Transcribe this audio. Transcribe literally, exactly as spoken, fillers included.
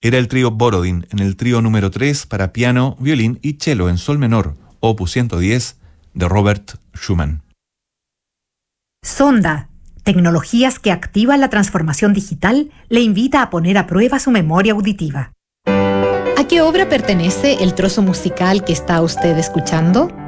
Era el trío Borodín en el trío número tres para piano, violín y cello en sol menor, opus ciento diez, de Robert Schumann. Sonda, tecnologías que activan la transformación digital, le invita a poner a prueba su memoria auditiva. ¿A qué obra pertenece el trozo musical que está usted escuchando?